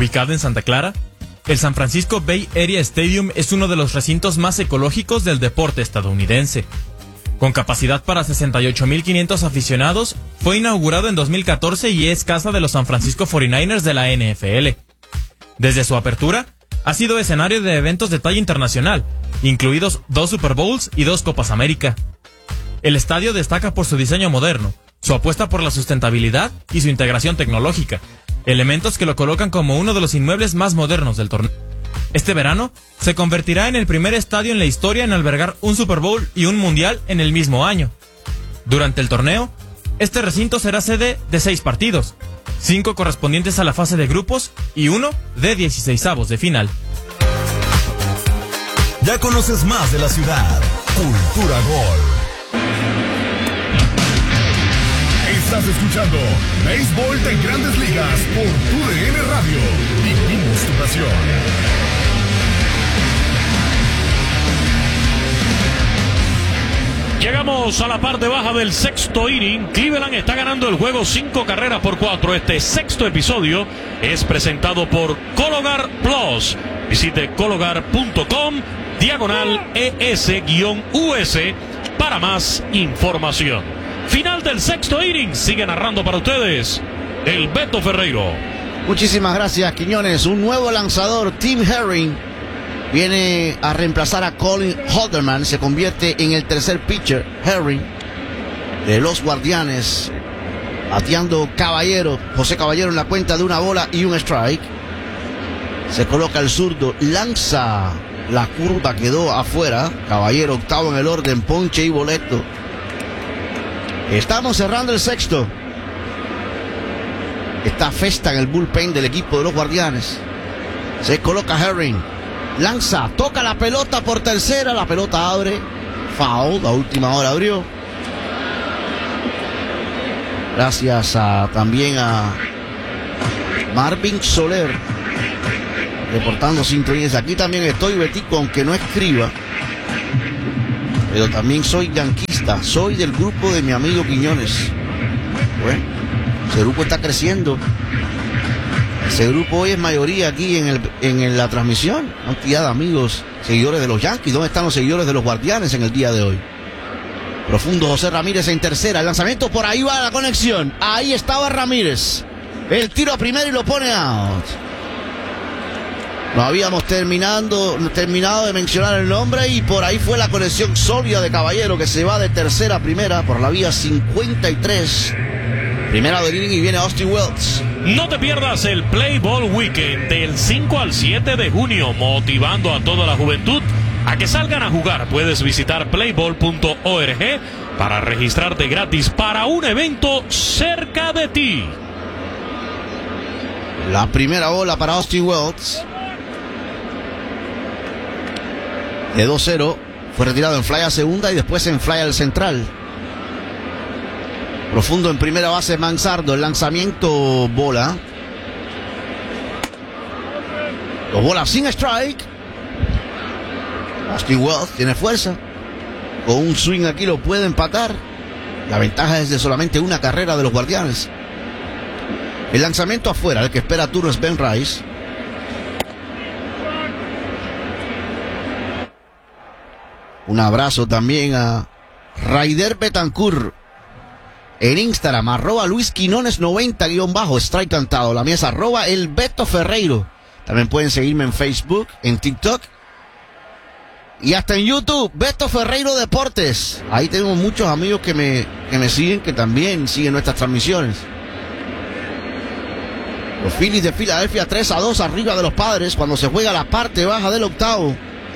Ubicado en Santa Clara, el San Francisco Bay Area Stadium es uno de los recintos más ecológicos del deporte estadounidense. Con capacidad para 68,500 aficionados, fue inaugurado en 2014 y es casa de los San Francisco 49ers de la NFL. Desde su apertura, ha sido escenario de eventos de talla internacional, incluidos 2 Super Bowls y 2 Copas América. El estadio destaca por su diseño moderno, su apuesta por la sustentabilidad y su integración tecnológica, elementos que lo colocan como uno de los inmuebles más modernos del torneo. Este verano se convertirá en el primer estadio en la historia en albergar un Super Bowl y un Mundial en el mismo año. Durante el torneo, este recinto será sede de 6 partidos, 5 correspondientes a la fase de grupos y 1 de 16avos de final. Ya conoces más de la ciudad. Cultura Gol. Estás escuchando Béisbol de Grandes Ligas por TUDN Radio. Vivimos tu pasión. Llegamos a la parte baja del sexto inning. Cleveland está ganando el juego 5 carreras por 4. Este sexto episodio es presentado por Cologar Plus. Visite cologar.com/ES-US para más información. Final del sexto inning. Sigue narrando para ustedes el Beto Ferreiro. Muchísimas gracias, Quiñones. Un nuevo lanzador, Tim Herring, viene a reemplazar a Colin Halderman. Se convierte en el tercer pitcher, Herring, de los Guardianes. Bateando Caballero, José Caballero, en la cuenta de 1 bola y 1 strike. Se coloca el zurdo, lanza la curva, quedó afuera. Caballero octavo en el orden, ponche y boleto. Estamos cerrando el sexto. Está Festa en el bullpen del equipo de los Guardianes. Se coloca Herring. Lanza, toca la pelota por tercera. La pelota abre. Foul, a última hora abrió. Gracias también a Marvin Soler, reportando sintonías. Aquí también estoy, Betico, aunque no escriba, pero también soy yanquista. Soy del grupo de mi amigo Quiñones. Bueno, ese grupo está creciendo. Ese grupo hoy es mayoría aquí en la transmisión. Cantidad de amigos, seguidores de los Yankees. ¿Dónde están los seguidores de los Guardianes en el día de hoy? Profundo José Ramírez en tercera. El lanzamiento, por ahí va la conexión. Ahí estaba Ramírez. El tiro a primera y lo pone out. No habíamos terminado de mencionar el nombre y por ahí fue la conexión sólida de Caballero, que se va de tercera a primera por la vía 53. Primera del inning y viene Austin Wells. No te pierdas el Play Ball Weekend del 5 al 7 de junio, motivando a toda la juventud a que salgan a jugar. Puedes visitar playball.org para registrarte gratis para un evento cerca de ti. La primera bola para Austin Wells. De 2-0, fue retirado en fly a segunda y después en fly al central. Profundo en primera base Manzardo. El lanzamiento, bola. 2 bolas sin strike. Austin Wells tiene fuerza. Con un swing aquí lo puede empatar. La ventaja es de solamente una carrera de los Guardianes. El lanzamiento afuera, el que espera turno es Ben Rice. Un abrazo también a Raider Betancourt en Instagram, @LuisQuinones90_, strike cantado. La mía es @el Beto Ferreiro. También pueden seguirme en Facebook, en TikTok y hasta en YouTube, Beto Ferreiro Deportes. Ahí tengo muchos amigos que me siguen, que también siguen nuestras transmisiones. Los Phillies de Filadelfia 3-2 arriba de los Padres cuando se juega la parte baja del octavo.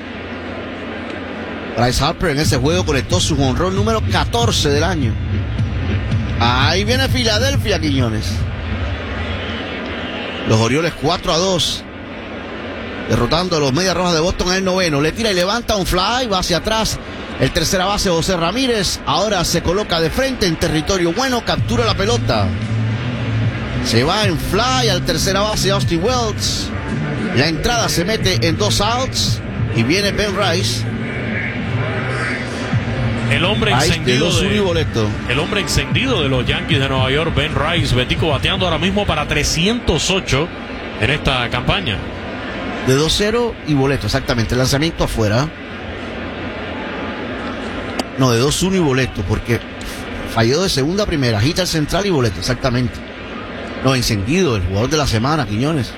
Bryce Harper en ese juego conectó su jonrón número 14 del año. Ahí viene Filadelfia, Quiñones. Los Orioles 4-2, derrotando a los Medias Rojas de Boston en el noveno. Le tira y levanta un fly, va hacia atrás. El tercera base José Ramírez ahora se coloca de frente en territorio bueno, captura la pelota. Se va en fly al tercera base Austin Wells. La entrada se mete en 2 outs y viene Ben Rice. El hombre encendido de los Yankees de Nueva York, Ben Rice, Betico, bateando ahora mismo para 308 en esta campaña. De 2-0 y boleto, exactamente. El lanzamiento afuera. No, de 2-1 y boleto, porque falló de segunda a primera. Agita el central y boleto, exactamente. No, encendido, el jugador de la semana, Quiñones.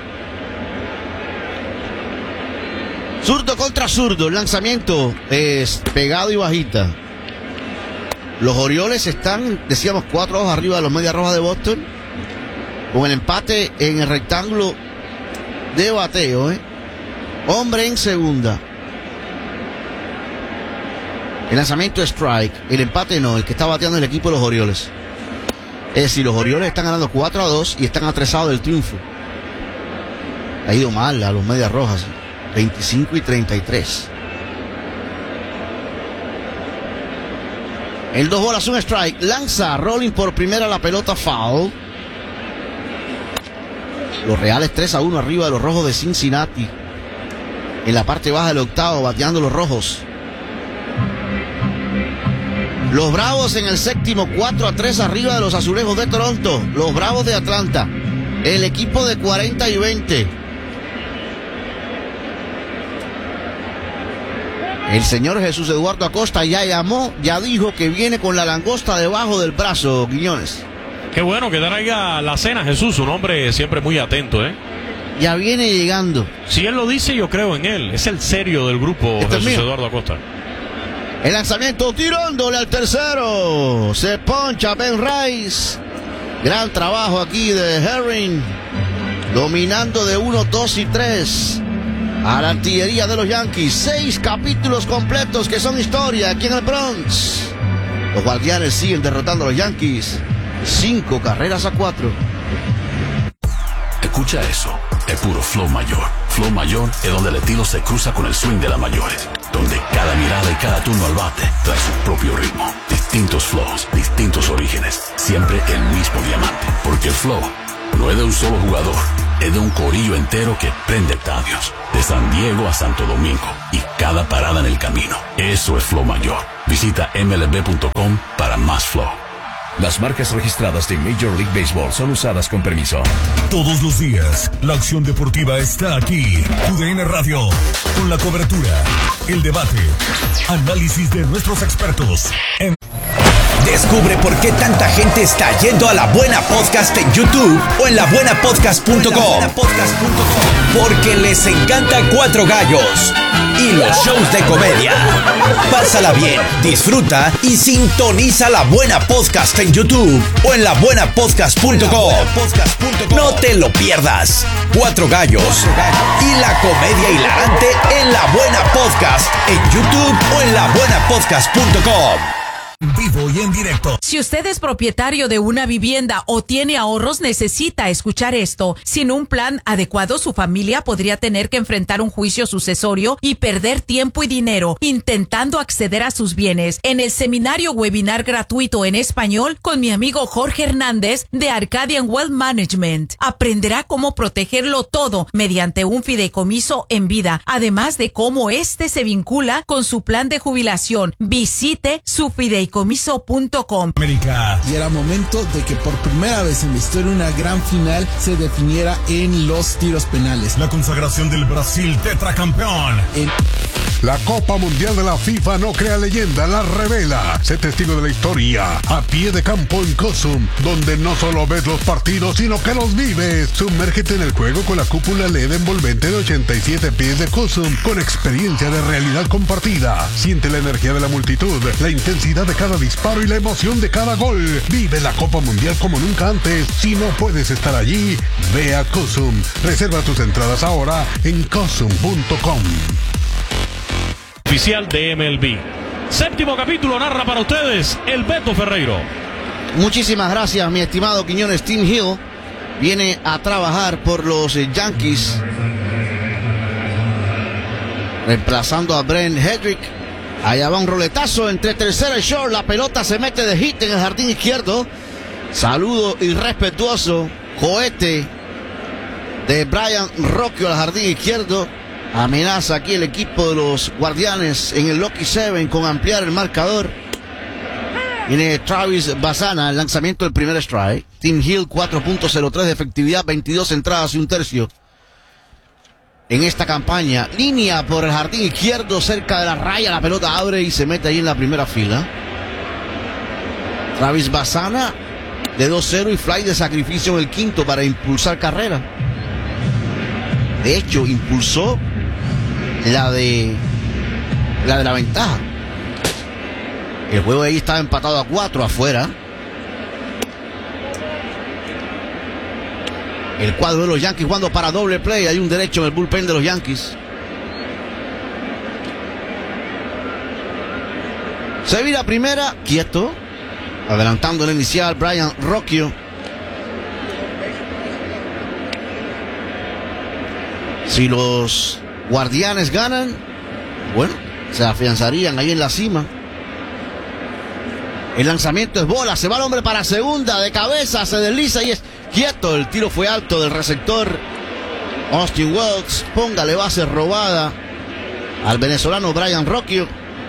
Zurdo contra zurdo, el lanzamiento es pegado y bajita. Los Orioles están, decíamos, 4-2 arriba de los Medias Rojas de Boston, con el empate en el rectángulo de bateo, Hombre en segunda. El lanzamiento es strike, el empate no, el que está bateando el equipo de los Orioles. Es decir, los Orioles están ganando 4-2 y están atrezados del triunfo. Ha ido mal a los Medias Rojas, 25 y 33. El 2 bolas, un strike. Lanza Rolling por primera, la pelota foul. Los Reales 3-1 arriba de los Rojos de Cincinnati. En la parte baja del octavo, bateando los Rojos. Los Bravos en el séptimo, 4-3 arriba de los Azulejos de Toronto. Los Bravos de Atlanta, el equipo de 40 y 20. El señor Jesús Eduardo Acosta ya llamó, ya dijo que viene con la langosta debajo del brazo, Quiñones. Qué bueno que traiga la cena, Jesús, un hombre siempre muy atento, Ya viene llegando. Si él lo dice, yo creo en él. Es el serio del grupo, Jesús Eduardo Acosta. El lanzamiento tirándole al tercero. Se poncha Ben Rice. Gran trabajo aquí de Herring. Dominando de 1, 2 y 3 a la artillería de los Yankees. 6 capítulos completos que son historia aquí en el Bronx. Los Guardianes siguen derrotando a los Yankees 5-4. Escucha eso, es puro flow mayor. Flow mayor es donde el estilo se cruza con el swing de las mayores, donde cada mirada y cada turno al bate trae su propio ritmo. Distintos flows, distintos orígenes, siempre el mismo diamante. Porque el flow no es de un solo jugador, es de un corillo entero que prende estadios, de San Diego a Santo Domingo, y cada parada en el camino. Eso es flow mayor. Visita mlb.com para más flow. Las marcas registradas de Major League Baseball son usadas con permiso. Todos los días, la acción deportiva está aquí. TUDN Radio, con la cobertura, el debate, análisis de nuestros expertos. Descubre por qué tanta gente está yendo a La Buena Podcast en YouTube o en labuenapodcast.com. Porque les encanta Cuatro Gallos y los shows de comedia. Pásala bien, disfruta y sintoniza La Buena Podcast en YouTube o en labuenapodcast.com. No te lo pierdas. Cuatro Gallos y la comedia hilarante en La Buena Podcast en YouTube o en labuenapodcast.com. Vivo y en directo. Si usted es propietario de una vivienda o tiene ahorros, necesita escuchar esto. Sin un plan adecuado, su familia podría tener que enfrentar un juicio sucesorio y perder tiempo y dinero intentando acceder a sus bienes. En el seminario webinar gratuito en español con mi amigo Jorge Hernández de Arcadian Wealth Management, aprenderá cómo protegerlo todo mediante un fideicomiso en vida, además de cómo este se vincula con su plan de jubilación. Visite su fideicomiso.com. América. Y era momento de que por primera vez en la historia una gran final se definiera en los tiros penales. La consagración del Brasil tetracampeón. La Copa Mundial de la FIFA no crea leyenda, la revela. Sé testigo de la historia a pie de campo en Cosum, donde no solo ves los partidos, sino que los vives. Sumérgete en el juego con la cúpula LED envolvente de 87 pies de Cosum, con experiencia de realidad compartida. Siente la energía de la multitud, la intensidad de cada disparo y la emoción de cada gol. Vive la Copa Mundial como nunca antes. Si no puedes estar allí, ve a Cosum. Reserva tus entradas ahora en cosum.com. Oficial de MLB. Séptimo capítulo narra para ustedes el Beto Ferreiro. Muchísimas gracias, mi estimado Quiñones. Tim Hill viene a trabajar por los Yankees, reemplazando a Brent Hedrick. Allá va un roletazo entre tercera y short. La pelota se mete de hit en el jardín izquierdo. Saludo irrespetuoso, cohete de Brian Rocchio al jardín izquierdo. Amenaza aquí el equipo de los Guardianes en el Lucky Seven con ampliar el marcador. Viene Travis Bassana, el lanzamiento del primer strike. Tim Hill 4.03 de efectividad, 22 entradas y un tercio. en esta campaña. Línea por el jardín izquierdo, cerca de la raya. La pelota abre y se mete ahí en la primera fila. Travis Bassana de 2-0 y fly de sacrificio en el quinto para impulsar carrera. De hecho, impulsó la de la ventaja. El juego ahí estaba empatado a 4 afuera. El cuadro de los Yankees jugando para doble play. Hay un derecho en el bullpen de los Yankees. Se vira primera, quieto. Adelantando el inicial, Brian Rocchio. Si los Guardianes ganan, bueno, se afianzarían ahí en la cima. El lanzamiento es bola, se va el hombre para segunda, de cabeza, se desliza y es quieto. El tiro fue alto del receptor Austin Wells. Póngale base robada al venezolano Brian Rocchio.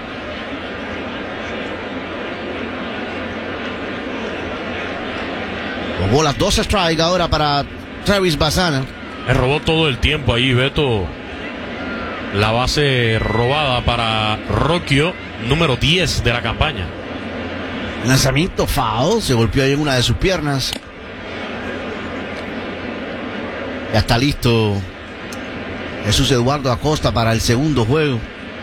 Dos bolas, 2 strikes ahora para Travis Bassana. Le robó todo el tiempo ahí, Beto. La base robada para Rocchio, número 10 de la campaña. Lanzamiento foul, se golpeó ahí en una de sus piernas. Ya está listo Jesús Eduardo Acosta para el segundo juego.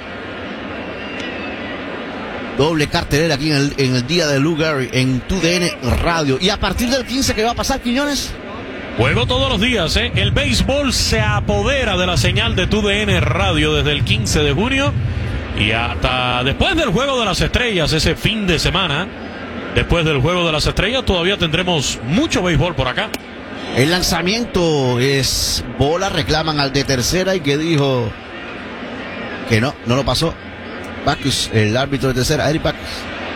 Doble cartelera aquí en el día de Lou Gehrig en TUDN Radio. Y a partir del 15, ¿qué va a pasar, Quiñones? Juego todos los días, ¿eh? El béisbol se apodera de la señal de TUDN Radio desde el 15 de junio y hasta después del Juego de las Estrellas, ese fin de semana. Después del Juego de las Estrellas todavía tendremos mucho béisbol por acá. El lanzamiento es bola, reclaman al de tercera y que dijo que no lo pasó. Backus, el árbitro de tercera, Eric Backus.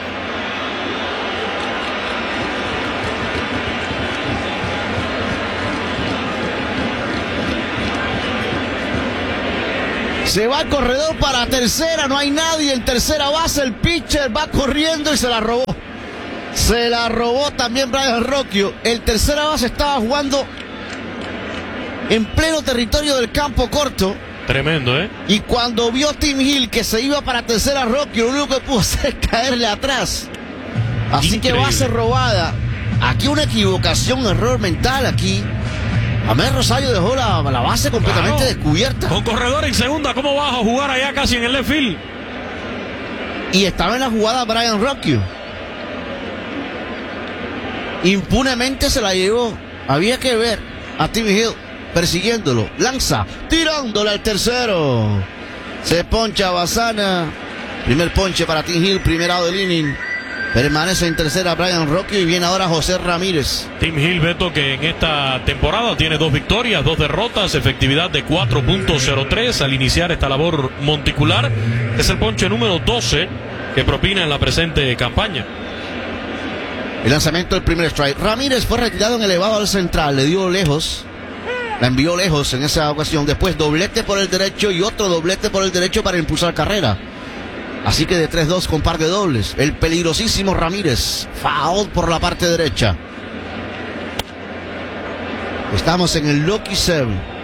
Se va el corredor para tercera, no hay nadie en tercera base, el pitcher va corriendo y se la robó. Se la robó también Brian Rocchio. El tercera base estaba jugando en pleno territorio del campo corto. Tremendo, ¿eh? Y cuando vio Tim Hill que se iba para tercera, Rocchio lo único que pudo hacer es caerle atrás. Así increíble. Que base robada. Aquí una equivocación, error mental aquí. Amel Rosario dejó la base completamente descubierta. Con corredor en segunda, ¿cómo vas a jugar allá casi en el left field? Y estaba en la jugada Brian Rocchio. Impunemente se la llevó. Había que ver a Tim Hill persiguiéndolo. Lanza, tirándole al tercero. Se poncha Bassana. Primer ponche para Tim Hill, primer out del inning. Permanece en tercera Brian Rocchio y viene ahora José Ramírez. Tim Hill, Beto, que en esta temporada tiene 2 victorias, 2 derrotas, efectividad de 4.03 al iniciar esta labor monticular. Es el ponche número 12 que propina en la presente campaña. El lanzamiento del primer strike. Ramírez fue retirado en elevado al central, le dio lejos. La envió lejos en esa ocasión. Después doblete por el derecho y otro doblete por el derecho para impulsar carrera. Así que de 3-2 con par de dobles. El peligrosísimo Ramírez. Foul por la parte derecha. Estamos en el Lucky 7.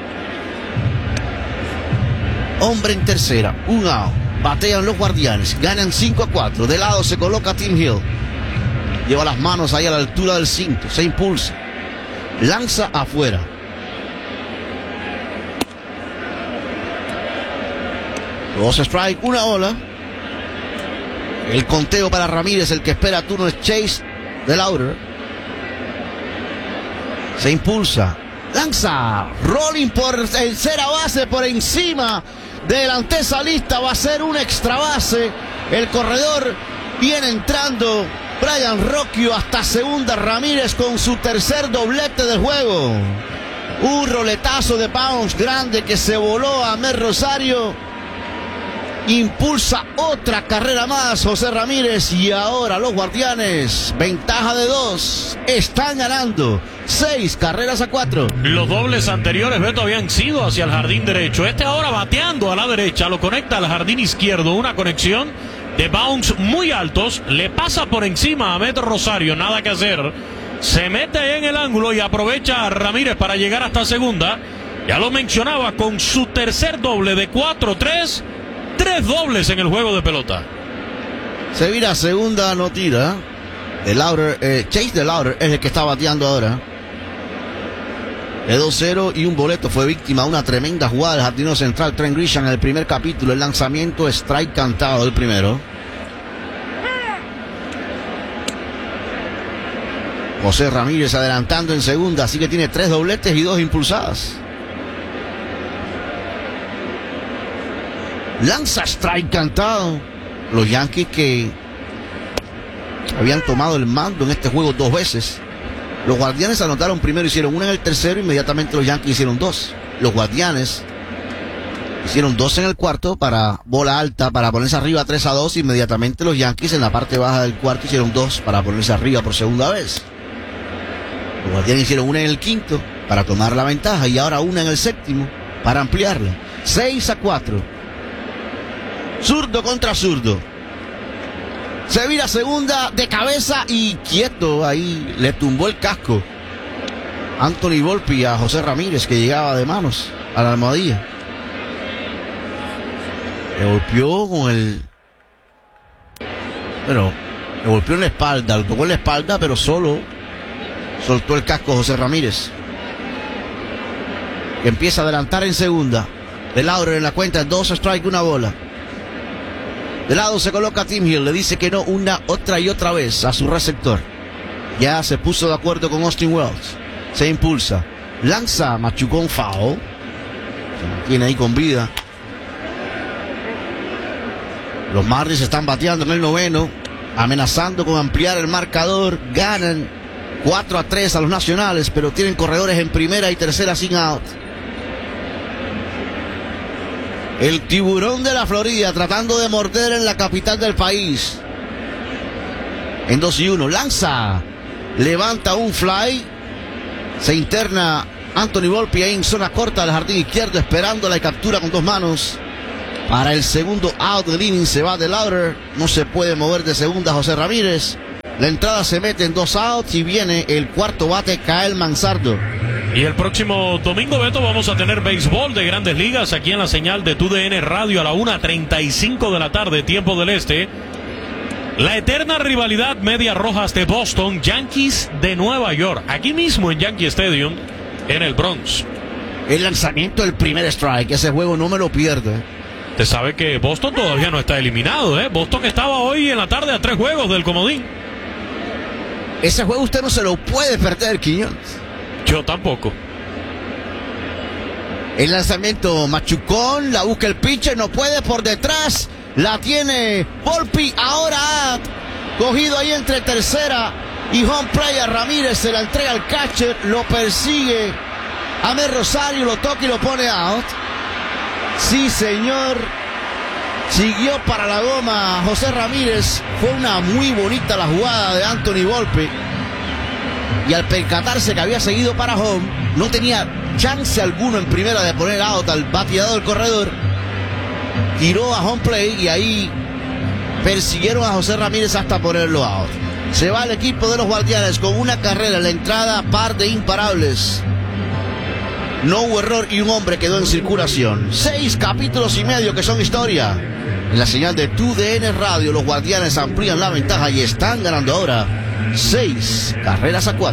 Hombre en tercera. Un out. Batean los Guardianes. Ganan 5-4. De lado se coloca Tim Hill. Lleva las manos ahí a la altura del cinto. Se impulsa. Lanza afuera. Dos strike, una bola. El conteo para Ramírez, el que espera turno es Chase DeLauder. Se impulsa. Lanza. Rolling por tercera base por encima de la antesalista. Va a ser un extra base. El corredor viene entrando. Brian Rocchio hasta segunda. Ramírez con su tercer doblete del juego. Un roletazo de bounce grande que se voló a Amel Rosario. Impulsa otra carrera más José Ramírez y ahora los Guardianes, ventaja de 2, están ganando 6-4. Los dobles anteriores, Beto, habían sido hacia el jardín derecho. Este ahora bateando a la derecha, lo conecta al jardín izquierdo, una conexión de bounce muy altos, le pasa por encima a Amel Rosario, nada que hacer, se mete en el ángulo y aprovecha a Ramírez para llegar hasta segunda. Ya lo mencionaba, con su tercer doble de 4-3, 3 dobles en el juego de pelota. Se vira segunda, no tira. Chase DeLauder es el que está bateando ahora. De 2-0 y un boleto. Fue víctima de una tremenda jugada del jardinero central Trent Grisham en el primer capítulo. El lanzamiento, strike cantado del primero. José Ramírez adelantando en segunda, así que tiene 3 dobletes y 2 impulsadas. Lanza strike cantado. Los Yankees que habían tomado el mando en este juego 2 veces. Los Guardianes anotaron primero, hicieron 1 en el tercero, inmediatamente los Yankees hicieron 2. Los Guardianes hicieron 2 en el cuarto para bola alta, para ponerse arriba 3-2. Inmediatamente los Yankees en la parte baja del cuarto hicieron 2 para ponerse arriba por segunda vez. Los Guardianes hicieron 1 en el quinto para tomar la ventaja y ahora 1 en el séptimo para ampliarla. 6-4. Zurdo contra zurdo. Se vira segunda de cabeza y quieto. Ahí le tumbó el casco Anthony Volpe a José Ramírez, que llegaba de manos a la almohadilla. Le golpeó con el... Bueno, le golpeó en la espalda, le tocó en la espalda, pero solo soltó el casco José Ramírez, que empieza a adelantar en segunda. DeLauder en la cuenta, 2 strike, 1 bola. De lado se coloca Tim Hill, le dice que no una, otra y otra vez a su receptor. Ya se puso de acuerdo con Austin Wells. Se impulsa, lanza, machucón, foul. Se mantiene ahí con vida. Los Marlins están bateando en el noveno, amenazando con ampliar el marcador. Ganan 4-3 a los Nacionales, pero tienen corredores en primera y tercera sin out. El tiburón de la Florida tratando de morder en la capital del país. En 2-1, lanza, levanta un fly, se interna Anthony Volpe ahí en zona corta del jardín izquierdo, esperando la captura con 2 manos. Para el segundo out del inning se va DeLauder, no se puede mover de segunda José Ramírez. La entrada se mete en 2 outs y viene el cuarto bate, Kael Manzardo. Y el próximo domingo, Beto, vamos a tener béisbol de Grandes Ligas aquí en la señal de TUDN Radio a la 1:35 de la tarde, tiempo del este. La eterna rivalidad Medias Rojas de Boston, Yankees de Nueva York, aquí mismo en Yankee Stadium, en el Bronx. El lanzamiento del primer strike, ese juego no me lo pierdo. Usted sabe que Boston todavía no está eliminado, ¿eh? Boston estaba hoy en la tarde a 3 juegos del comodín. Ese juego usted no se lo puede perder, Quiñones. Yo tampoco. El lanzamiento, machucón, la busca el pitcher, no puede, por detrás, la tiene Volpe, ahora cogido ahí entre tercera y home play a Ramírez, se la entrega al catcher, lo persigue Amer Rosario, lo toca y lo pone out. Sí, señor, siguió para la goma José Ramírez, fue una muy bonita la jugada de Anthony Volpe. Y al percatarse que había seguido para home, no tenía chance alguno en primera de poner out al bateador del corredor. Tiró a home play y ahí persiguieron a José Ramírez hasta ponerlo out. Se va el equipo de los Guardianes con 1 carrera en la entrada, par de imparables. No hubo error y un hombre quedó en circulación. 6 capítulos y medio que son historia. En la señal de TUDN Radio, los Guardianes amplían la ventaja y están ganando ahora 6-4.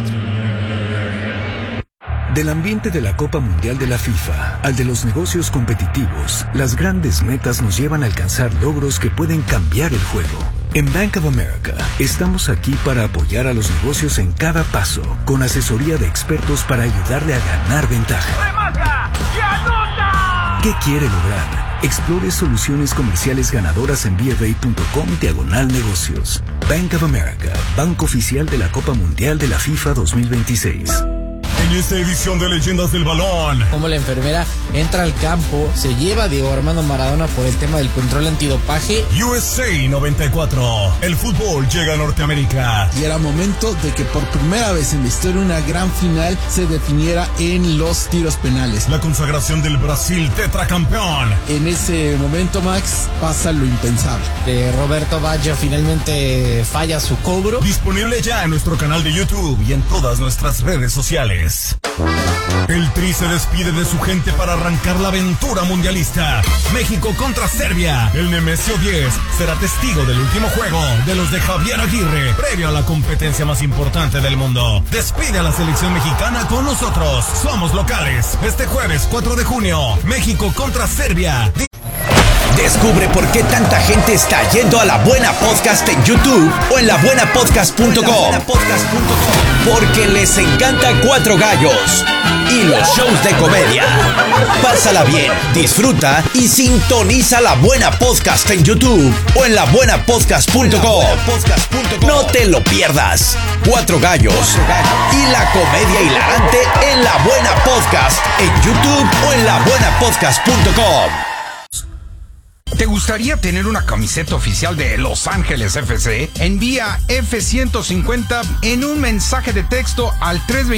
Del ambiente de la Copa Mundial de la FIFA al de los negocios competitivos, las grandes metas nos llevan a alcanzar logros que pueden cambiar el juego. En Bank of America estamos aquí para apoyar a los negocios en cada paso, con asesoría de expertos para ayudarle a ganar ventaja. ¿Qué quiere lograr? Explore soluciones comerciales ganadoras en BofA.com/negocios. Bank of America, banco oficial de la Copa Mundial de la FIFA 2026. En esta edición de Leyendas del Balón, como la enfermera entra al campo, se lleva a Diego Armando Maradona por el tema del control antidopaje. USA 94, el fútbol llega a Norteamérica. Y era momento de que por primera vez en la historia una gran final se definiera en los tiros penales. La consagración del Brasil tetracampeón. En ese momento, Max, pasa lo impensable. Roberto Baggio finalmente falla su cobro. Disponible ya en nuestro canal de YouTube y en todas nuestras redes sociales. 10. El Tri se despide de su gente para arrancar la aventura mundialista. México contra Serbia. El Nemesio 10 será testigo del último juego de los de Javier Aguirre, previo a la competencia más importante del mundo. Despide a la selección mexicana con nosotros. Somos locales. Este jueves 4 de junio, México contra Serbia. Descubre por qué tanta gente está yendo a La Buena Podcast en YouTube o en labuenapodcast.com. Porque les encanta Cuatro Gallos y los shows de comedia. Pásala bien, disfruta y sintoniza La Buena Podcast en YouTube o en labuenapodcast.com. No te lo pierdas. Cuatro Gallos y la comedia hilarante en La Buena Podcast en YouTube o en labuenapodcast.com. ¿Te gustaría tener una camiseta oficial de Los Ángeles FC? Envía F150 en un mensaje de texto al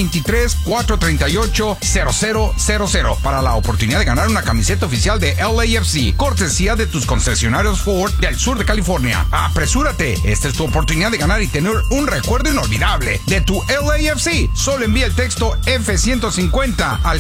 323-438-0000 para la oportunidad de ganar una camiseta oficial de LAFC, cortesía de tus concesionarios Ford del sur de California. ¡Apresúrate! Esta es tu oportunidad de ganar y tener un recuerdo inolvidable de tu LAFC. Solo envía el texto F150 al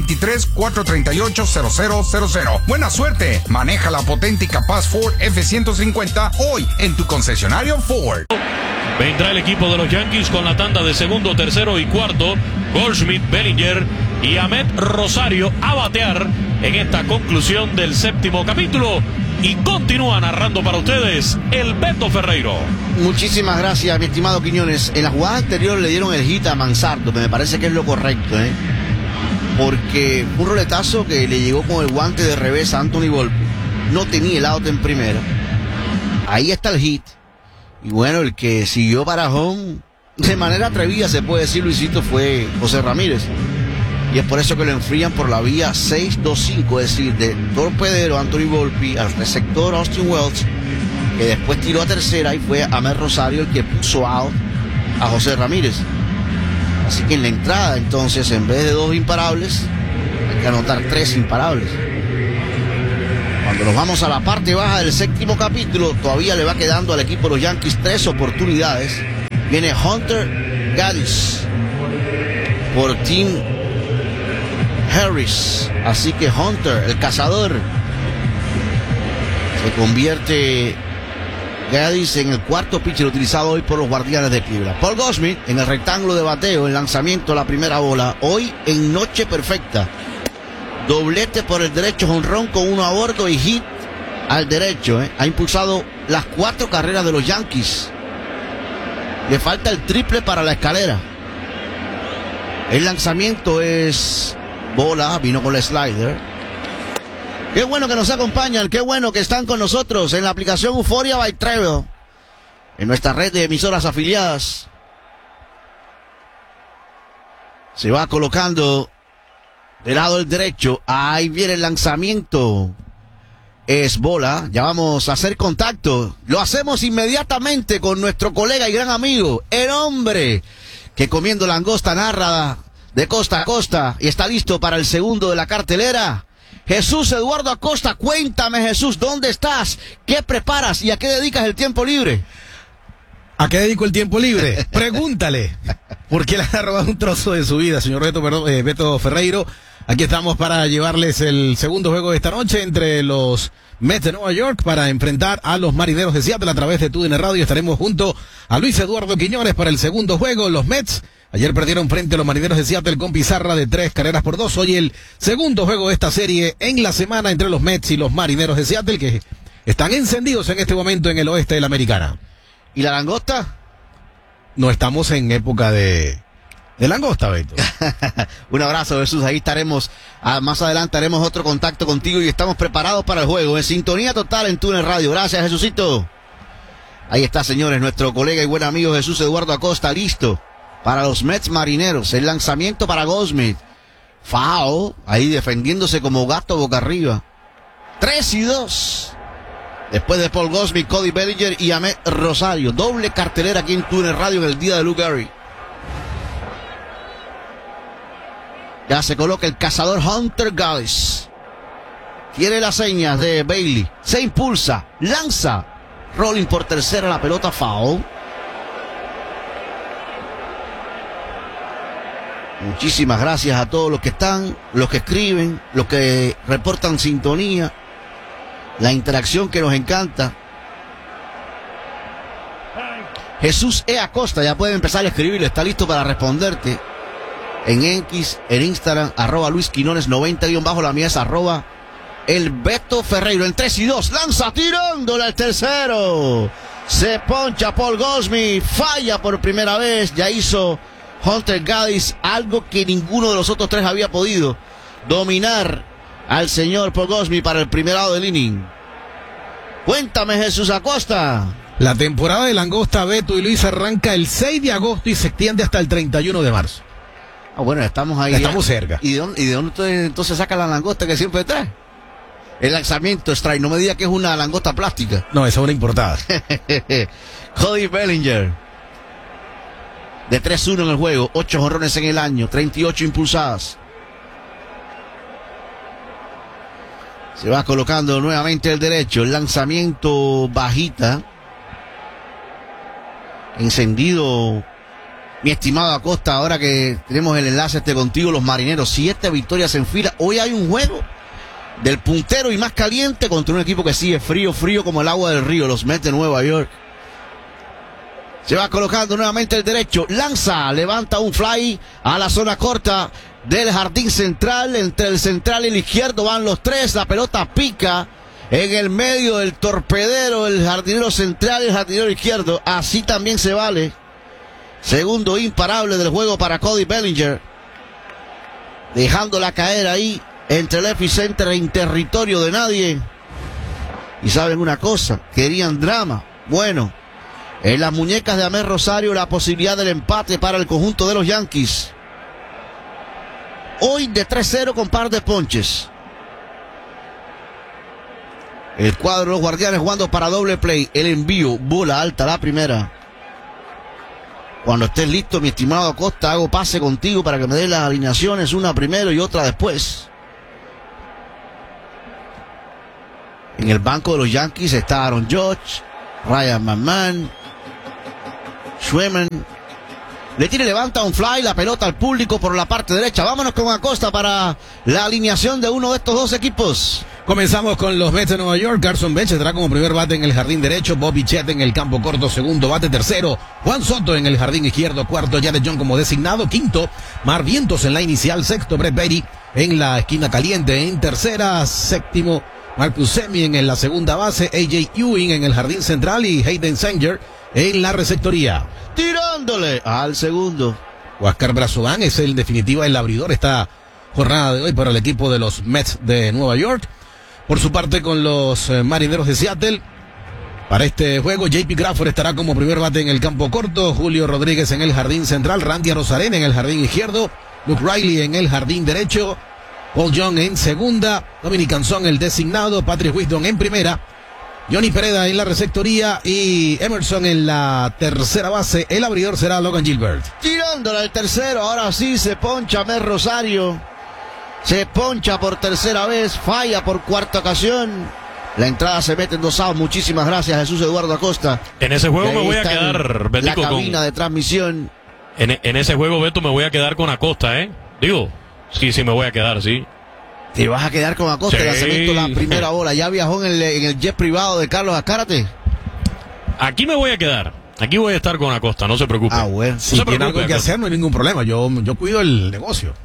323-438-0000. ¡Buena suerte! Maneja la potente y capaz Ford F-150 hoy en tu concesionario Ford. Vendrá el equipo de los Yankees con la tanda de segundo, tercero y cuarto. Goldschmidt, Bellinger y Ahmed Rosario a batear en esta conclusión del séptimo capítulo. Y continúa narrando para ustedes el Beto Ferreiro. Muchísimas gracias, mi estimado Quiñones. En la jugada anterior le dieron el hit a Manzardo, que me parece que es lo correcto, porque un roletazo que le llegó con el guante de revés a Anthony Volpe. No tenía el out en primera. Ahí está el hit. Y bueno, el que siguió para home de manera atrevida, se puede decir, Luisito, fue José Ramírez. Y es por eso que lo enfrían por la vía 6-2-5, es decir, de torpedero Anthony Volpe al receptor Austin Wells, que después tiró a tercera y fue Ahmed Rosario el que puso out a José Ramírez. Así que en la entrada, entonces, en vez de 2 imparables, hay que anotar 3 imparables. Cuando nos vamos a la parte baja del séptimo capítulo, todavía le va quedando al equipo de los Yankees 3 oportunidades. Viene Hunter Gaddis por Tim Harris. Así que Hunter, el cazador, se convierte Gaddis en el cuarto pitcher utilizado hoy por los Guardianes de Cleveland. Paul Goldschmidt en el rectángulo de bateo, el lanzamiento a la primera bola. Hoy en noche perfecta. Doblete por el derecho, jonrón con uno a bordo y hit al derecho. Ha impulsado las 4 carreras de los Yankees. Le falta el triple para la escalera. El lanzamiento es bola, vino con el slider. Qué bueno que nos acompañan, qué bueno que están con nosotros en la aplicación Euphoria by Travel, en nuestra red de emisoras afiliadas. Se va colocando del lado del derecho. Ahí viene el lanzamiento. Es bola. Ya vamos a hacer contacto. Lo hacemos inmediatamente con nuestro colega y gran amigo, el hombre que comiendo langosta narra de costa a costa y está listo para el segundo de la cartelera. Jesús Eduardo Acosta. Cuéntame, Jesús, ¿dónde estás? ¿Qué preparas y a qué dedicas el tiempo libre? ¿A qué dedico el tiempo libre? Pregúntale. Porque le ha robado un trozo de su vida, señor Beto Ferreiro. Aquí estamos para llevarles el segundo juego de esta noche entre los Mets de Nueva York para enfrentar a los Marineros de Seattle a través de TUDN Radio. Estaremos junto a Luis Eduardo Quiñones para el segundo juego. Los Mets ayer perdieron frente a los Marineros de Seattle con pizarra de 3-2. Hoy el segundo juego de esta serie en la semana entre los Mets y los Marineros de Seattle, que están encendidos en este momento en el oeste de la Americana. ¿Y la langosta? No estamos en época de langosta, Beto. Un abrazo, Jesús. Ahí estaremos. Más adelante haremos otro contacto contigo y estamos preparados para el juego. En sintonía total en TUDN Radio. Gracias, Jesucito. Ahí está, señores, nuestro colega y buen amigo Jesús Eduardo Acosta, listo para los Mets Marineros. El lanzamiento para Goldschmidt. Foul. Ahí defendiéndose como gato boca arriba. 3-2. Después de Paul Goldschmidt, Cody Bellinger y Ahmed Rosario. Doble cartelera aquí en TUDN Radio en el día de Luke Gehrig. Ya se coloca el cazador Hunter Gaddis. Tiene las señas de Bailey. Se impulsa, lanza. Rolling por tercera, la pelota foul. Muchísimas gracias a todos los que están, los que escriben, los que reportan sintonía, la interacción que nos encanta. Jesús E. Acosta ya puede empezar a escribirle, está listo para responderte en X, en Instagram, @Luis Quinones 90_ la mía es @el Beto Ferreiro. En 3 y 2, lanza tirándole al tercero. Se poncha Paul Goldschmidt, falla por primera vez, ya hizo Hunter Gaddis algo que ninguno de los otros tres había podido, dominar al señor Paul Goldschmidt para el primer lado del inning. Cuéntame, Jesús Acosta. La temporada de langosta, Beto y Luis, arranca el 6 de agosto y se extiende hasta el 31 de marzo. Bueno, estamos ahí. Estamos cerca. ¿Y de dónde entonces saca la langosta que siempre trae? El lanzamiento, strike. No me diga que es una langosta plástica. No, esa es una importada. Cody Bellinger. De 3-1 en el juego. 8 jonrones en el año. 38 impulsadas. Se va colocando nuevamente el derecho. El lanzamiento bajita. Encendido, mi estimado Acosta, ahora que tenemos el enlace contigo, los Marineros, 7 victorias en fila. Hoy hay un juego del puntero y más caliente contra un equipo que sigue frío como el agua del río, los Mets de Nueva York. Se va colocando nuevamente el derecho, lanza, levanta un fly a la zona corta del jardín central. Entre el central y el izquierdo van los tres, la pelota pica en el medio del torpedero, el jardinero central y el jardinero izquierdo. Así también se vale. Segundo imparable del juego para Cody Bellinger. Dejándola caer ahí entre el epicenter en territorio de nadie. Y saben una cosa, querían drama. Bueno, en las muñecas de Amer Rosario la posibilidad del empate para el conjunto de los Yankees. Hoy de 3-0 con par de ponches. El cuadro de los Guardianes jugando para doble play. El envío, bola alta, la primera. Cuando estés listo, mi estimado Acosta, hago pase contigo para que me des las alineaciones, una primero y otra después. En el banco de los Yankees está Aaron Judge, Ryan McMahon, Schwimmer. Le tira y levanta un fly, la pelota al público por la parte derecha. Vámonos con Acosta para la alineación de uno de estos dos equipos. Comenzamos con los Mets de Nueva York. Carson Bench estará como primer bate en el jardín derecho. Bobby Chet en el campo corto, segundo bate. Tercero, Juan Soto en el jardín izquierdo. Cuarto, Jared John como designado. Quinto, Mar Vientos en la inicial. Sexto, Brett Baty en la esquina caliente. En tercera, séptimo, Marcus Semien en la segunda base. AJ Ewing en el jardín central y Hayden Sanger en la receptoría. Tirándole al segundo. Huáscar Brazovan es en definitiva el abridor esta jornada de hoy para el equipo de los Mets de Nueva York. Por su parte, con los Marineros de Seattle, para este juego, JP Crawford estará como primer bate en el campo corto, Julio Rodríguez en el jardín central, Randy Arozarena en el jardín izquierdo, Luke Riley en el jardín derecho, Paul Young en segunda, Dominic Canzón el designado, Patrick Wisdom en primera, Johnny Pereda en la receptoría y Emerson en la tercera base. El abridor será Logan Gilbert. Tirándole al tercero, ahora sí se poncha Amer Rosario. Se poncha por tercera vez, falla por cuarta ocasión. La entrada se mete en 2 outs. Muchísimas gracias, Jesús Eduardo Acosta. En ese juego me voy a quedar, Betico, la cabina de transmisión. En ese juego, Beto, me voy a quedar con Acosta, ¿eh? Digo, sí me voy a quedar, sí. ¿Te vas a quedar con Acosta? Sí. El lanzamiento, la primera bola. ¿Ya viajó en el jet privado de Carlos Azcárate? Aquí me voy a quedar. Aquí voy a estar con Acosta, no se preocupe. Ah, bueno. Si tiene algo que hacer, no hay ningún problema. Yo cuido el negocio.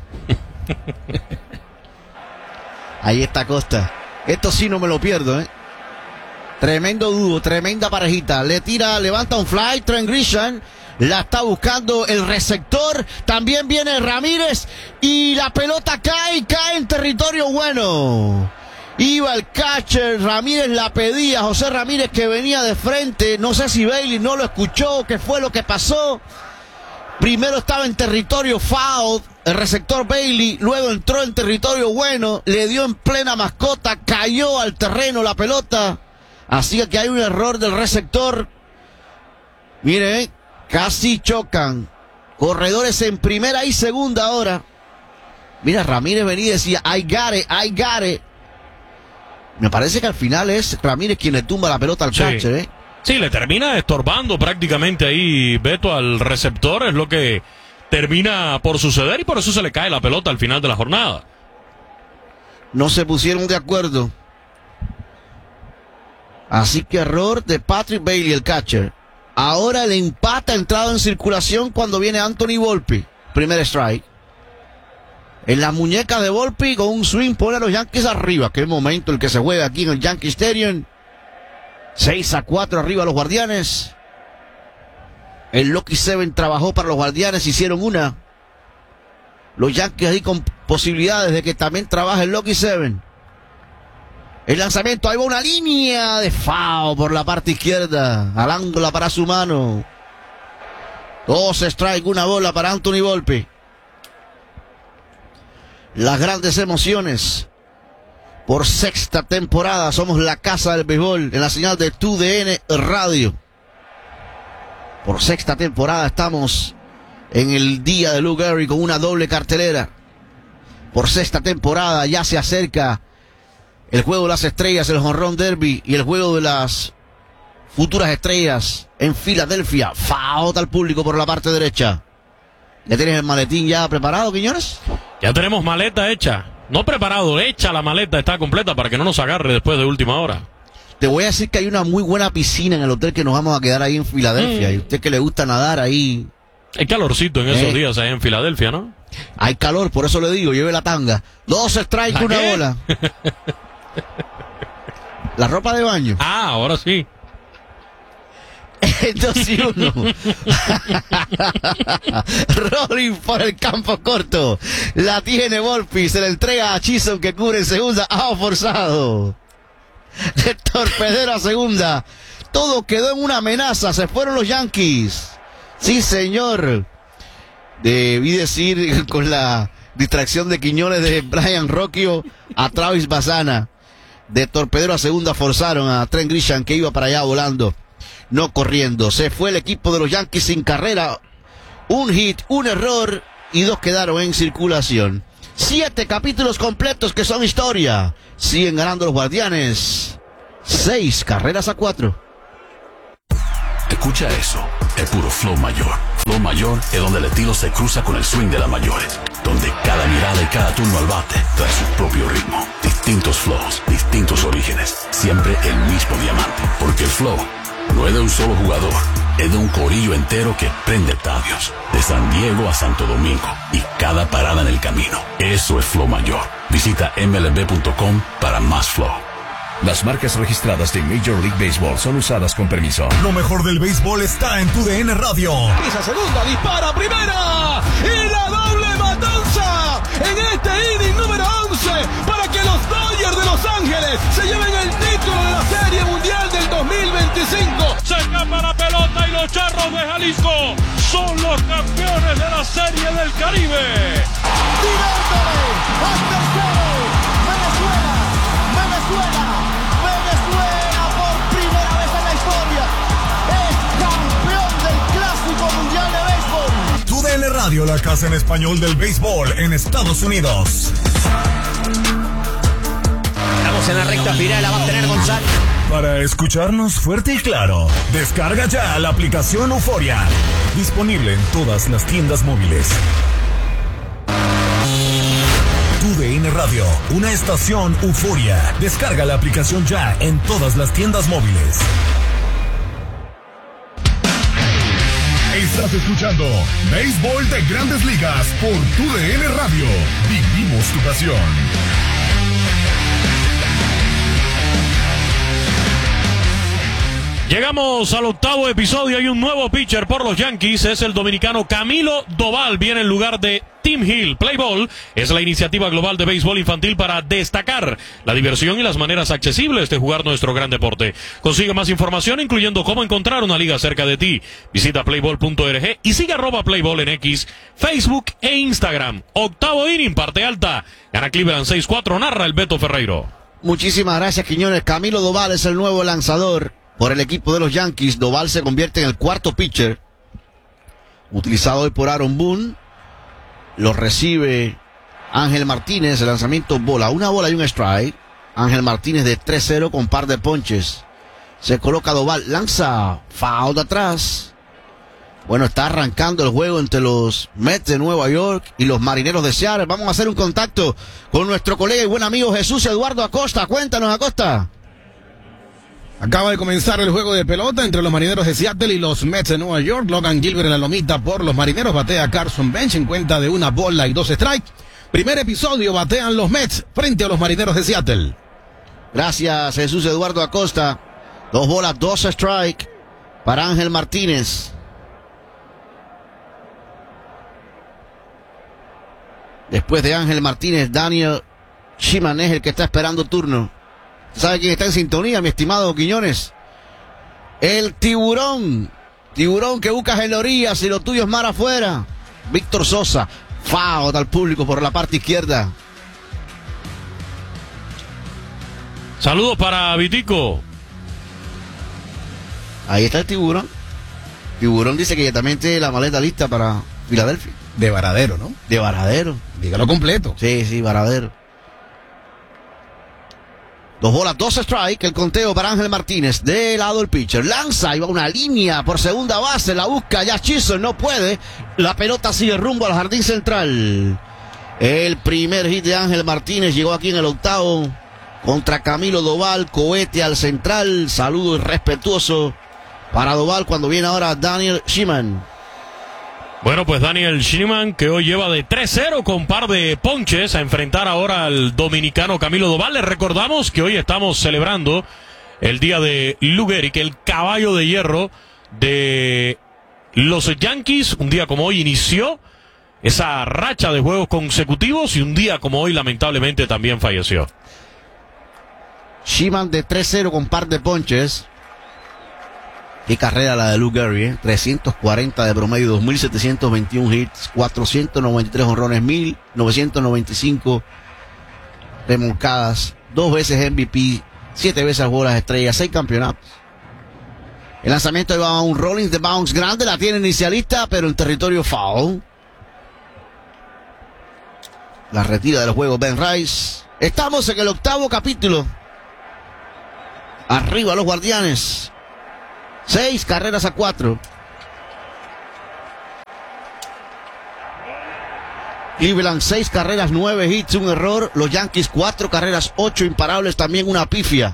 Ahí está Acosta. Esto sí no me lo pierdo, ¿eh? Tremendo dúo, tremenda parejita. Le tira, levanta un fly, Trent Grisham. La está buscando el receptor. También viene Ramírez. Y la pelota cae en territorio bueno. Iba el catcher, Ramírez la pedía. José Ramírez que venía de frente. No sé si Bailey no lo escuchó. ¿Qué fue lo que pasó? Primero estaba en territorio foul, el receptor Bailey, luego entró en territorio bueno, le dio en plena mascota, cayó al terreno la pelota. Así que hay un error del receptor. Miren, casi chocan. Corredores en primera y segunda ahora. Mira, Ramírez venía y decía, I got it. Me parece que al final es Ramírez quien le tumba la pelota al catcher, ¿eh? Sí, le termina estorbando prácticamente ahí Beto al receptor, es lo que termina por suceder y por eso se le cae la pelota al final de la jornada. No se pusieron de acuerdo. Así que error de Patrick Bailey, el catcher. Ahora el empate ha entrado en circulación cuando viene Anthony Volpe. Primer strike. En la muñeca de Volpe con un swing pone a los Yankees arriba. Qué momento el que se juega aquí en el Yankee Stadium. 6-4 arriba los Guardianes. El Lucky Seven trabajó para los Guardianes, hicieron una. Los Yankees ahí con posibilidades de que también trabaje el Lucky Seven. El lanzamiento, ahí va una línea de foul por la parte izquierda. Al ángulo para su mano. 2 strikes, una bola para Anthony Volpe. Las grandes emociones. Por sexta temporada somos la casa del béisbol en la señal de TUDN Radio. Por sexta temporada estamos en el día de Lou Gehrig con una doble cartelera. Por sexta temporada ya se acerca el juego de las estrellas, el Home Run Derby y el juego de las futuras estrellas en Filadelfia. Foul al público por la parte derecha. ¿Ya tienes el maletín ya preparado, Quiñones? Ya tenemos maleta hecha. No preparado, hecha la maleta, está completa para que no nos agarre después de última hora. Te voy a decir que hay una muy buena piscina en el hotel que nos vamos a quedar ahí en Filadelfia. Y usted que le gusta nadar ahí. Hay calorcito en esos días ahí en Filadelfia, ¿no? Hay calor, por eso le digo, lleve la tanga. 2 strikes, una bola. La ropa de baño. Ah, ahora sí. 2-1. Rolling por el campo corto. La tiene Volpe. Se la entrega a Chisholm que cubre en segunda. Forzado. De torpedero a segunda. Todo quedó en una amenaza. Se fueron los Yankees. Sí, señor. Debí decir con la distracción de Quiñones de Brian Rocchio a Travis Bassana. De torpedero a segunda forzaron a Trent Grisham que iba para allá volando. No corriendo. Se fue el equipo de los Yankees sin carrera. Un hit, un error y 2 quedaron en circulación. 7 capítulos completos que son historia. Siguen ganando los Guardianes. 6-4. Escucha eso. Es puro flow mayor. Flow mayor es donde el estilo se cruza con el swing de las mayores. Donde cada mirada y cada turno al bate trae su propio ritmo. Distintos flows, distintos orígenes. Siempre el mismo diamante. Porque el flow no es de un solo jugador, es de un corillo entero que prende estadios, de San Diego a Santo Domingo, y cada parada en el camino. Eso es Flow Mayor. Visita mlb.com para más flow. Las marcas registradas de Major League Baseball son usadas con permiso. Lo mejor del béisbol está en TUDN Radio. Pisa segunda, dispara primera y la doble matanza en este inning número 11 para que los Dodgers de Los Ángeles se lleven el título de la Serie Mundial del 2025. Se escapa la pelota y los Charros de Jalisco son los campeones de la Serie del Caribe. Tirándole al tercero. Venezuela por primera vez en la historia es campeón del Clásico Mundial de Béisbol. TUDN Radio, la casa en español del béisbol en Estados Unidos. Estamos en la recta final, la va a tener González. Para escucharnos fuerte y claro, descarga ya la aplicación Euforia. Disponible en todas las tiendas móviles. TUDN Radio, una estación Euforia. Descarga la aplicación ya en todas las tiendas móviles. Estás escuchando Béisbol de Grandes Ligas por TUDN Radio. Vivimos tu pasión. Llegamos al 8º episodio. Hay un nuevo pitcher por los Yankees. Es el dominicano Camilo Doval. Viene en lugar de Tim Hill. Play Ball es la iniciativa global de béisbol infantil para destacar la diversión y las maneras accesibles de jugar nuestro gran deporte. Consigue más información, incluyendo cómo encontrar una liga cerca de ti. Visita playball.org y sigue @playball en X, Facebook e Instagram. 8º inning, parte alta. Gana Cleveland 6-4. Narra el Beto Ferreiro. Muchísimas gracias, Quiñones. Camilo Doval es el nuevo lanzador por el equipo de los Yankees. Doval se convierte en el 4º pitcher utilizado hoy por Aaron Boone. Lo recibe Ángel Martínez. El lanzamiento bola, una bola y un strike. Ángel Martínez de 3-0 con par de ponches. Se coloca Doval, lanza foul de atrás. Bueno, está arrancando el juego entre los Mets de Nueva York y los Marineros de Seattle. Vamos a hacer un contacto con nuestro colega y buen amigo Jesús Eduardo Acosta. Cuéntanos, Acosta. Acaba de comenzar el juego de pelota entre los Marineros de Seattle y los Mets de Nueva York. Logan Gilbert en la lomita por los Marineros. Batea Carson Bench en cuenta de 1 bola y 2 strikes. Primer episodio, batean los Mets frente a los Marineros de Seattle. Gracias, Jesús Eduardo Acosta. 2 bolas, 2 strikes para Ángel Martínez. Después de Ángel Martínez, Daniel Sheeman es el que está esperando turno. ¿Sabe quién está en sintonía, mi estimado Quiñones? El tiburón. Tiburón que buscas en la orilla, si lo tuyo es mar afuera. Víctor Sosa. Foul al público por la parte izquierda. Saludos para Vitico. Ahí está el tiburón. Tiburón dice que ya también tiene la maleta lista para Filadelfia. De Varadero, ¿no? De Varadero. Dígalo completo. Sí, Varadero. 2 bolas, 2 strike. El conteo para Ángel Martínez. De lado el pitcher. Lanza y va una línea por segunda base. La busca ya Chisholm. No puede. La pelota sigue rumbo al jardín central. El primer hit de Ángel Martínez llegó aquí en el octavo. Contra Camilo Doval. Cohete al central. Saludo irrespetuoso para Doval cuando viene ahora Daniel Sheeman. Bueno, pues Daniel Sheeman, que hoy lleva de 3-0 con par de ponches, a enfrentar ahora al dominicano Camilo Doval. Les recordamos que hoy estamos celebrando el día de Lou Gehrig, el caballo de hierro de los Yankees. Un día como hoy inició esa racha de juegos consecutivos y un día como hoy lamentablemente también falleció. Sheeman de 3-0 con par de ponches. Qué carrera la de Lou Gehrig, 340 de promedio, 2.721 hits, 493 honrones, 1.995 remolcadas, 2 veces MVP, 7 veces jugó las estrellas, 6 campeonatos. El lanzamiento iba a un Rollins de bounce grande, la tiene inicialista, pero en territorio foul. La retira del juego Ben Rice. Estamos en el octavo capítulo. Arriba los Guardianes. 6 carreras a 4. Cleveland 6 carreras, 9 hits, 1 error. Los Yankees 4 carreras, 8 imparables, también una pifia.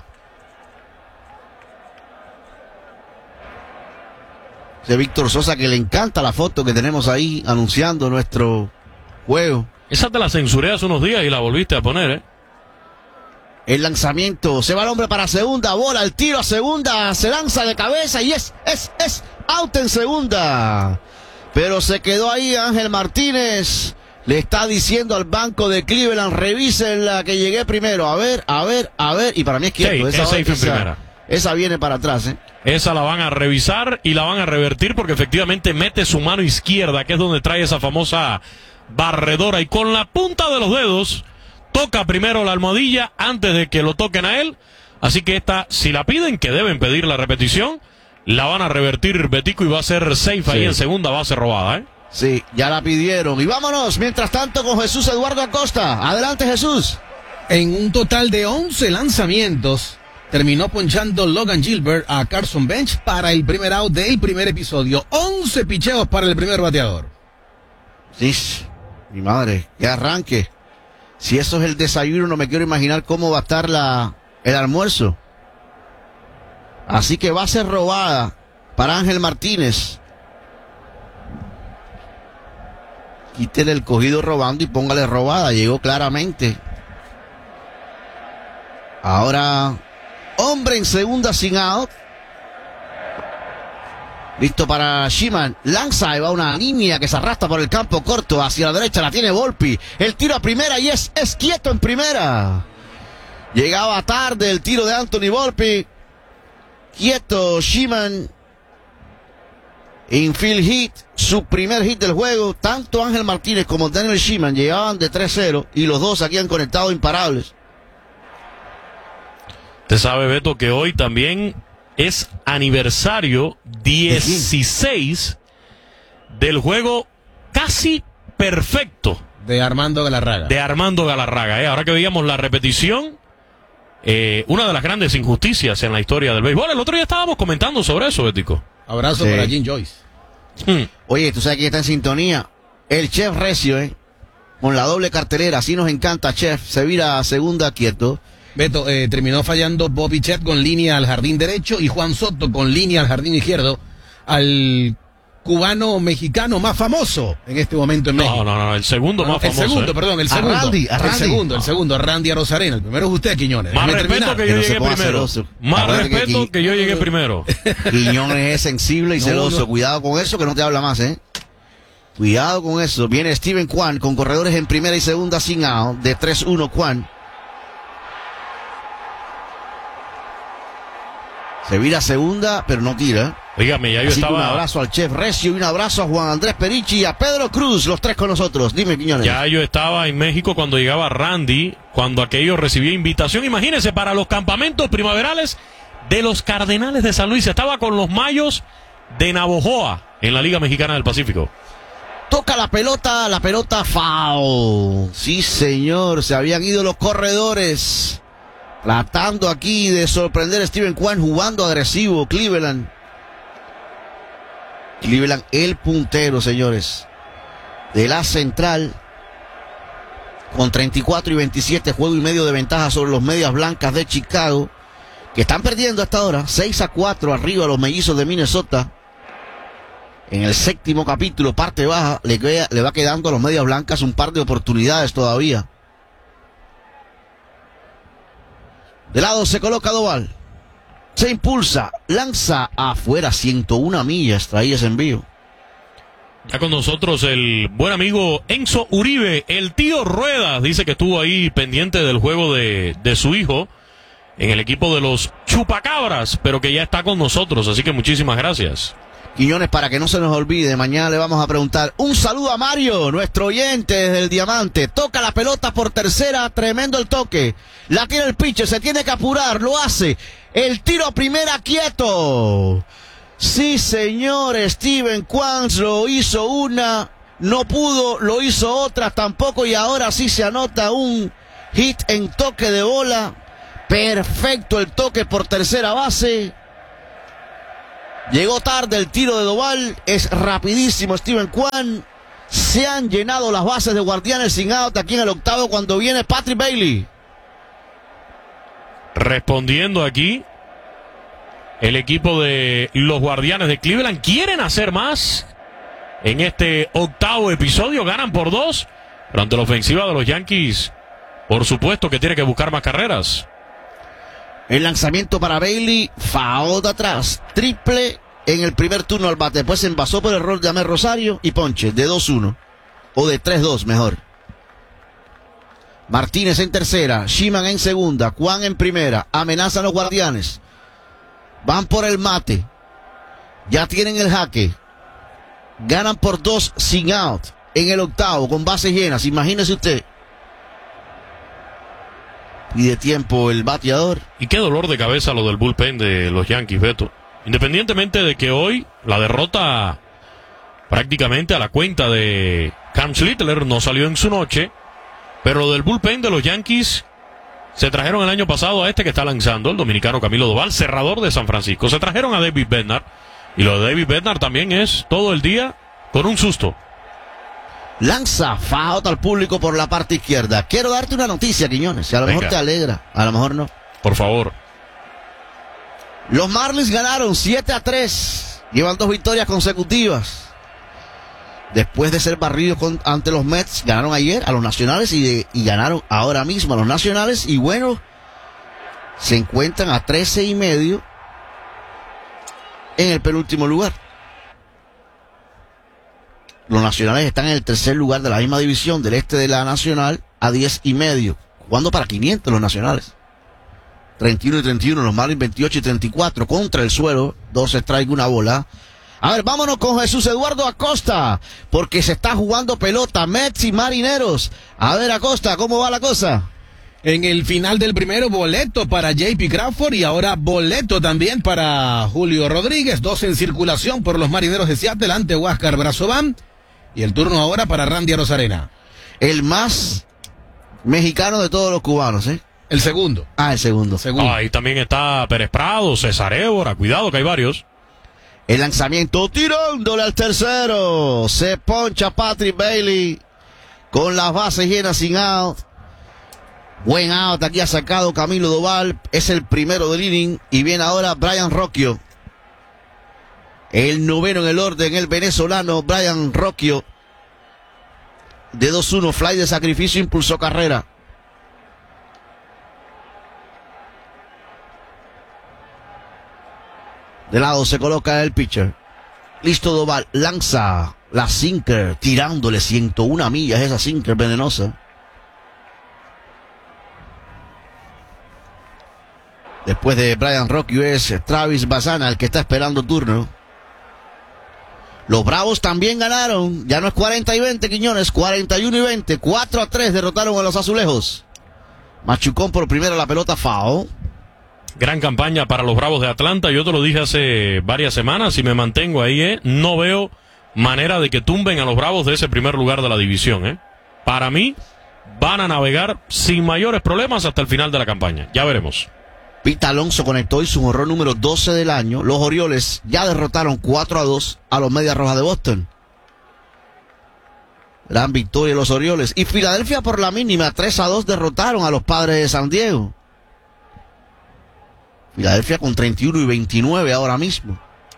De Víctor Sosa, que le encanta la foto que tenemos ahí anunciando nuestro juego. Esa te la censuré hace unos días y la volviste a poner, ¿eh? El lanzamiento, se va el hombre para segunda, bola, el tiro a segunda, se lanza de cabeza y es out en segunda. Pero se quedó ahí Ángel Martínez, le está diciendo al banco de Cleveland, revisen la que llegué primero, a ver, y para mí es quieto. Sí, safe en primera. Esa viene para atrás, Esa la van a revisar y la van a revertir porque efectivamente mete su mano izquierda, que es donde trae esa famosa barredora, y con la punta de los dedos toca primero la almohadilla antes de que lo toquen a él. Así que esta, si la piden, que deben pedir la repetición, la van a revertir Betico y va a ser safe ahí en segunda base robada, Sí, ya la pidieron. Y vámonos, mientras tanto, con Jesús Eduardo Acosta. Adelante, Jesús. En un total de 11 lanzamientos, terminó ponchando Logan Gilbert a Carson Bench para el primer out del primer episodio. 11 picheos para el primer bateador. Sí, mi madre, qué arranque. Si eso es el desayuno, no me quiero imaginar cómo va a estar el almuerzo. Así que va a ser robada para Ángel Martínez. Quítele el cogido robando y póngale robada. Llegó claramente. Ahora, hombre en segunda sin out. Listo para Sheeman. Lanza y va una línea que se arrastra por el campo corto. Hacia la derecha la tiene Volpi. El tiro a primera y es quieto en primera. Llegaba tarde el tiro de Anthony Volpi. Quieto Sheeman. Infield hit. Su primer hit del juego. Tanto Ángel Martínez como Daniel Sheeman llegaban de 3-0. Y los dos aquí han conectado imparables. Usted sabe, Beto, que hoy también es aniversario 16 del juego casi perfecto de Armando Galarraga. Ahora que veíamos la repetición, una de las grandes injusticias en la historia del béisbol. El otro día estábamos comentando sobre eso, Betico. Abrazo para Jim Joyce. Oye, tú sabes quién está en sintonía. El Chef Recio, con la doble cartelera. Así nos encanta, Chef. Se vira a segunda quieto. Beto, terminó fallando Bobby Chet con línea al jardín derecho y Juan Soto con línea al jardín izquierdo al cubano mexicano más famoso en este momento en México. No, el segundo más famoso. El segundo, Randy Arozarena. El primero es usted, Quiñones. Más respeto que yo llegué primero. Más respeto que yo llegué primero. Quiñones es sensible y celoso. Cuidado con eso que no te habla más, Cuidado con eso. Viene Steven Kwan con corredores en primera y segunda sin out. De 3-1 Kwan. Se vira segunda, pero no tira. Dígame, ya yo Así estaba... Un abrazo al Chef Recio y un abrazo a Juan Andrés Perichi y a Pedro Cruz, los tres con nosotros. Dime, Quiñones. Ya yo estaba en México cuando llegaba Randy, cuando aquello recibía invitación. Imagínense, para los campamentos primaverales de los Cardenales de San Luis. Estaba con los Mayos de Navojoa en la Liga Mexicana del Pacífico. Toca la pelota foul. Sí, señor, se habían ido los corredores. Tratando aquí de sorprender a Steven Kwan, jugando agresivo. Cleveland, el puntero, señores, de la central, con 34 y 27, juego y medio de ventaja sobre los Medias Blancas de Chicago, que están perdiendo hasta ahora, 6-4 arriba a los Mellizos de Minnesota. En el séptimo capítulo, parte baja, le va quedando a los Medias Blancas un par de oportunidades todavía. De lado se coloca Doval. Se impulsa, lanza afuera, 101 millas, traías en vivo. Ya con nosotros el buen amigo Enzo Uribe, el tío Ruedas, dice que estuvo ahí pendiente del juego de su hijo en el equipo de los Chupacabras, pero que ya está con nosotros, así que muchísimas gracias. Quiñones, para que no se nos olvide, mañana le vamos a preguntar. Un saludo a Mario, nuestro oyente desde el Diamante. Toca la pelota por tercera, tremendo el toque. La tiene el pitcher, se tiene que apurar, lo hace. El tiro a primera, quieto. Sí, señor, Steven Kwan lo hizo una, no pudo, lo hizo otra tampoco, y ahora sí se anota un hit en toque de bola. Perfecto el toque por tercera base. Llegó tarde el tiro de Doval, es rapidísimo Steven Kwan. Se han llenado las bases de Guardianes sin out aquí en el octavo cuando viene Patrick Bailey. Respondiendo aquí, el equipo de los Guardianes de Cleveland quieren hacer más en este octavo episodio, ganan por 2, pero ante la ofensiva de los Yankees, por supuesto que tiene que buscar más carreras. El lanzamiento para Bailey, foul de atrás, triple en el primer turno al bate, después se envasó por error de Amer Rosario y ponche de 2-1, o de 3-2 mejor. Martínez en tercera, Sheeman en segunda, Kwan en primera, amenazan los Guardianes, van por el mate, ya tienen el jaque, ganan por 2 sin out en el octavo con bases llenas, imagínese usted. Y de tiempo el bateador. Y qué dolor de cabeza lo del bullpen de los Yankees, Beto. Independientemente de que hoy la derrota prácticamente a la cuenta de Cam Schlittler no salió en su noche, pero lo del bullpen de los Yankees se trajeron el año pasado a este que está lanzando, el dominicano Camilo Doval, cerrador de San Francisco. Se trajeron a David Bednar, y lo de David Bednar también es todo el día con un susto. Lanza foul al público por la parte izquierda. Quiero darte una noticia, Quiñones. Si a lo mejor te alegra, a lo mejor no. Por favor. Los Marlins ganaron 7-3. Llevan 2 victorias consecutivas. Después de ser barridos ante los Mets, ganaron ayer a los Nacionales y ganaron ahora mismo a los Nacionales. Y bueno, se encuentran a 13.5 en el penúltimo lugar. Los Nacionales están en el tercer lugar de la misma división del este de la Nacional a 10.5. Jugando para 500 los Nacionales. 31 y 31, los Marlins 28 y 34 contra el suelo. 2 strikes, una bola. A ver, vámonos con Jesús Eduardo Acosta, porque se está jugando pelota, Mets y Marineros. A ver, Acosta, ¿cómo va la cosa? En el final del primero, boleto para JP Crawford y ahora boleto también para Julio Rodríguez. 2 en circulación por los Marineros de Seattle ante Huáscar Brazoban. Y el turno ahora para Randy Arozarena. El más mexicano de todos los cubanos, ¿eh? El segundo. Ah, el segundo. Ahí también está Pérez Prado, César Évora, cuidado que hay varios. El lanzamiento tirándole al tercero. Se poncha Patrick Bailey con las bases llenas sin out. Buen out, aquí ha sacado Camilo Doval. Es el primero del inning. Y viene ahora Brian Rocchio. El noveno en el orden, el venezolano Brian Rocchio. De 2-1, fly de sacrificio, impulsó carrera. De lado se coloca el pitcher. Listo Doval, lanza la sinker, tirándole 101 millas esa sinker venenosa. Después de Brian Rocchio es Travis Bassana el que está esperando turno. Los Bravos también ganaron. Ya no es 40-20, Quiñones, 41-20. 4-3 derrotaron a los Azulejos. Machucón por primera la pelota foul. Gran campaña para los Bravos de Atlanta. Yo te lo dije hace varias semanas y me mantengo ahí. No veo manera de que tumben a los Bravos de ese primer lugar de la división. Para mí, van a navegar sin mayores problemas hasta el final de la campaña. Ya veremos. Pete Alonso conectó hoy su jonrón número 12 del año. Los Orioles ya derrotaron 4-2 a los Medias Rojas de Boston. Gran victoria de los Orioles. Y Filadelfia por la mínima, 3-2 derrotaron a los Padres de San Diego. Filadelfia con 31-29 ahora mismo.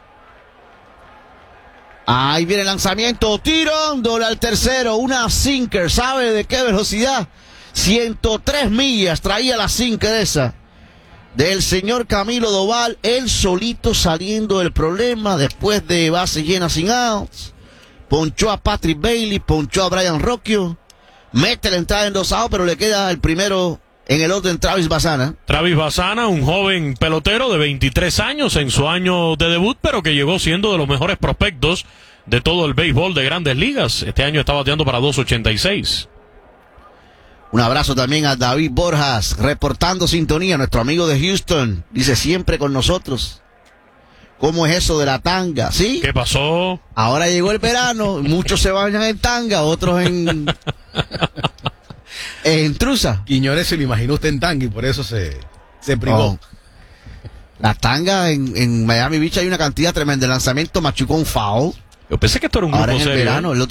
Ahí viene el lanzamiento, tirándole al tercero, una sinker, ¿sabe de qué velocidad? 103 millas traía la sinker esa. Del señor Camilo Doval, él solito saliendo del problema después de base llena sin outs. Ponchó a Patrick Bailey, ponchó a Brian Rocchio. Mete la entrada en 2 outs, pero le queda el primero en el orden, Travis Bassana. Travis Bassana, un joven pelotero de 23 años en su año de debut, pero que llegó siendo de los mejores prospectos de todo el béisbol de Grandes Ligas. Este año está bateando para 2.86. Un abrazo también a David Borjas, reportando sintonía, nuestro amigo de Houston. Dice, siempre con nosotros. ¿Cómo es eso de la tanga? ¿Sí? ¿Qué pasó? Ahora llegó el verano, muchos se bañan en tanga, otros en trusa. Quiñones se lo imaginó usted en tanga y por eso se privó. Oh. La tanga en Miami Beach hay una cantidad tremenda de lanzamiento, machucó un foul. Yo pensé que esto era un grupo ahora en el serio. verano,